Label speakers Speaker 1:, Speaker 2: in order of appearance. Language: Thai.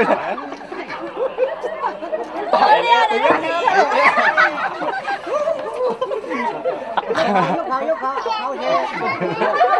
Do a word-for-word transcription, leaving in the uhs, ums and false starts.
Speaker 1: เดี๋ยวเดี๋ยวเดี๋ยวเดี๋ยวยกเขายกเขาเขาเช